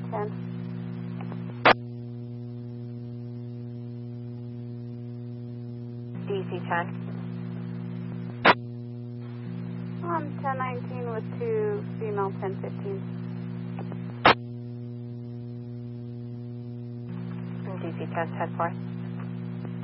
1010. DC-10. 1019 with 2 female 1015. DC-10, 10-4.